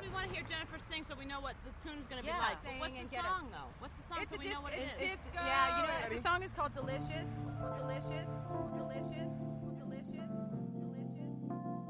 we want to hear Jennifer sing so we know what the tune is going to be Yeah, like. sing But what's and the get song, us. though? What's the song It's so a we know what it is? disco. Yeah, the song is called Delicious. Delicious.